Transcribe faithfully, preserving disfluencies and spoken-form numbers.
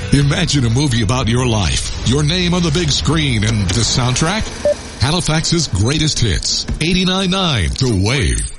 Imagine a movie about your life, your name on the big screen, and the soundtrack? Halifax's greatest hits. eighty-nine point nine The Wave.